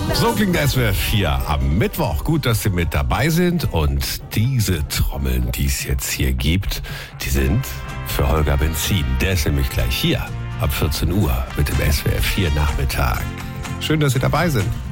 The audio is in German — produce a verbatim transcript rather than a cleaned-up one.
So klingt S W R vier am Mittwoch. Gut, dass Sie mit dabei sind. Und diese Trommeln, die es jetzt hier gibt, die sind für Holger Benzin. Der ist nämlich gleich hier ab vierzehn Uhr mit dem S W R vier Nachmittag. Schön, dass Sie dabei sind.